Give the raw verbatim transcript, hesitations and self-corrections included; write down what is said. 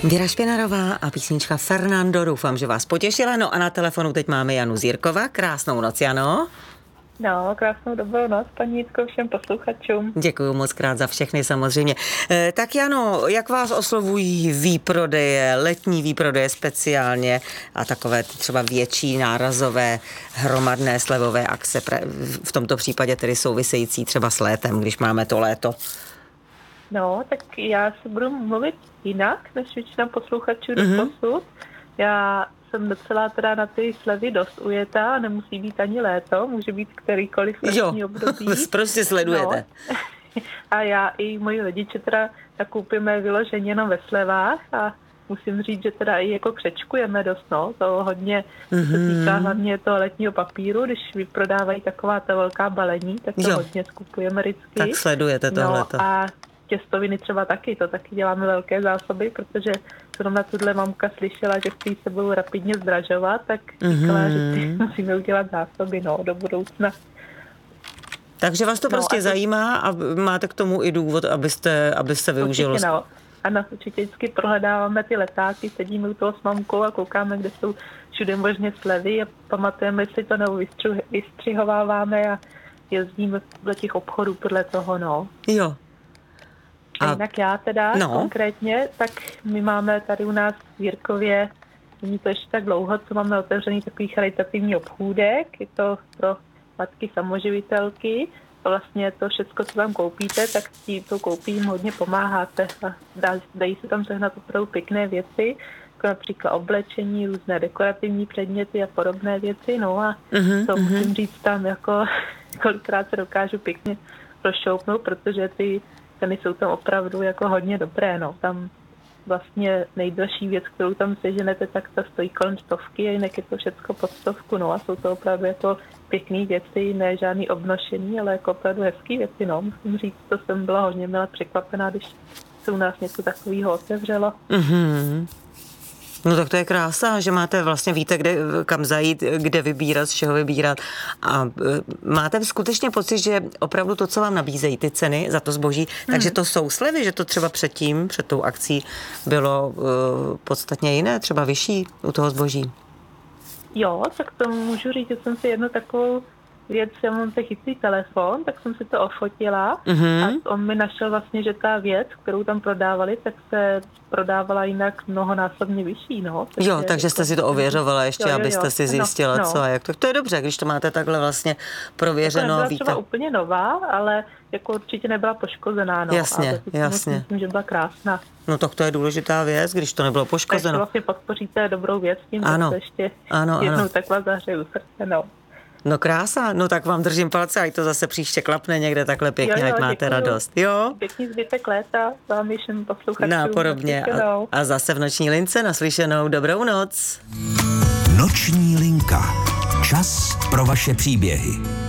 Věra Špinarová a písnička Fernando, doufám, že vás potěšila. No a na telefonu teď máme Janu Zírkova. Krásnou noc, Jano. No, krásnou dobrou noc, paní Jitko, všem posluchačům. Děkuju moc krát za všechny samozřejmě. E, tak Jano, jak vás oslovují výprodeje, letní výprodeje speciálně a takové třeba větší nárazové hromadné slevové akce, v tomto případě tedy související třeba s létem, když máme to léto? No, tak já se budu mluvit jinak, než většina posluchačů do Mm-hmm. posud. Já jsem docela teda na ty slevy dost ujetá, nemusí být ani léto, může být kterýkoliv letní období. Prostě sledujete. No. A já i moji rodiče teda nakoupíme vyloženě jenom ve slevách a musím říct, že teda i jako křečkujeme dost, no, to hodně mm-hmm. se týká hlavně toho letního papíru, když vyprodávají taková ta velká balení, tak to jo. hodně skupujeme vždycky. Tak sledujete tohleto. No a těstoviny třeba taky, to taky děláme velké zásoby, protože zrovna tuhle mamka slyšela, že chtějí se budou rapidně zdražovat, tak říkala, mm-hmm. že si musíme udělat zásoby, no, do budoucna. Takže vás to no, prostě to... zajímá a máte k tomu i důvod, abyste, abyste využili. Určitě, no. Ano, určitě vždycky prohledáváme ty letáky, sedíme u toho s mamkou a koukáme, kde jsou všude možně slevy a pamatujeme, jestli to nebo vystřihováváme a jezdíme do těch obchodů podle toho, no. Jo. A jinak já teda no. konkrétně, tak my máme tady u nás v Jirkově, není to ještě tak dlouho, co máme otevřený takový charitativní obchůdek, je to pro matky samoživitelky. A vlastně to všechno, co tam koupíte, tak tím to koupím hodně pomáháte a dá, dají se tam sehnat opravdu pěkné věci, jako například oblečení, různé dekorativní předměty a podobné věci, no a uh-huh, to uh-huh. musím říct tam jako kolikrát se dokážu pěkně prošoupnout, protože ty ceny jsou tam opravdu jako hodně dobré, no. Tam vlastně nejdražší věc, kterou tam seženete, tak ta stojí kolem stovky, a jinak je to všechno pod stovku, no a jsou to opravdu jako pěkný věci, ne žádný obnošení, ale jako opravdu hezký věci, no. Musím říct, to jsem byla hodně milé překvapená, když se u nás něco takového otevřelo. Mm-hmm. No tak to je krása, že máte vlastně, víte, kde, kam zajít, kde vybírat, z čeho vybírat a máte skutečně pocit, že opravdu to, co vám nabízejí ty ceny za to zboží, hmm. takže to jsou slevy, že to třeba předtím, před tou akcí bylo uh, podstatně jiné, třeba vyšší u toho zboží? Jo, tak to můžu říct, že jsem si jednu takovou věc, já mám ten chytrý telefon, tak jsem si to ofotila mm-hmm. a on mi našel vlastně, že ta věc, kterou tam prodávali, tak se prodávala jinak mnohonásobně vyšší, no. Takže jo, takže jste si to ověřovala ještě, jo, jo, jo. abyste si zjistila, no, co no. a jak to. To je dobře, když to máte takhle vlastně prověřeno. Jako nebyla víte. třeba úplně nová, ale jako určitě nebyla poškozená, no. Jasně, a jasně. Myslím, že byla krásná. No tak to je důležitá věc, když to nebylo poškozeno. Takže vlastně podpoříte dobrou věc tím, ano. že to ještě ano, jednou ano. takhle zahřeju srdce, no. No krása, no tak vám držím palce, ať to zase příště klapne někde takhle pěkně, jo, jo, ať máte děkuju. Radost. Jo? Pěkný zbytek léta, vám všem posluchačům. Nápodobně a, a zase v Noční lince naslyšenou dobrou noc. Noční linka. Čas pro vaše příběhy.